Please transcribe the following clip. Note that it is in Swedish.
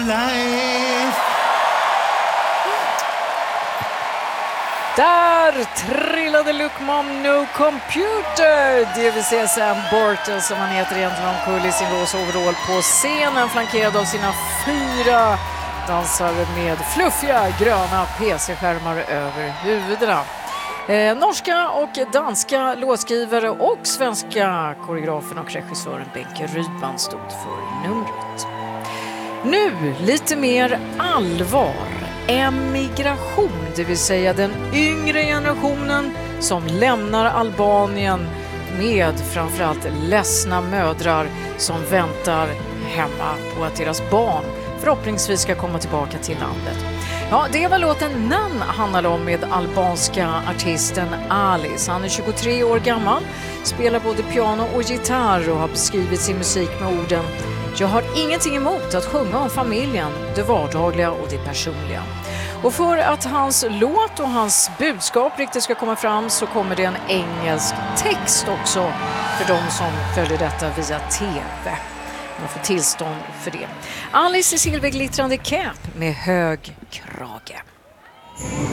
life. Där trillade Look Mom No Computer, det vill säga Sam Burton som han heter egentligen, omkull i sin rosa overall på scenen, flankerad av sina 4 dansare med fluffiga gröna PC-skärmar över huvudena. Norska och danska låtskrivare och svenska koreografen och regissören Benke Rydman stod för numret. Nu lite mer allvar. Emigration, det vill säga den yngre generationen som lämnar Albanien med framförallt ledsna mödrar som väntar hemma på att deras barn förhoppningsvis ska komma tillbaka till landet. Ja, det var låten Nan handlar om med albanska artisten Alice. Han är 23 år gammal, spelar både piano och gitarr och har beskrivit sin musik med orden: jag har ingenting emot att sjunga om familjen, det vardagliga och det personliga. Och för att hans låt och hans budskap riktigt ska komma fram så kommer det en engelsk text också för de som följer detta via TV. Man får tillstånd för det. Alice i silverglittrande cap med hög krage.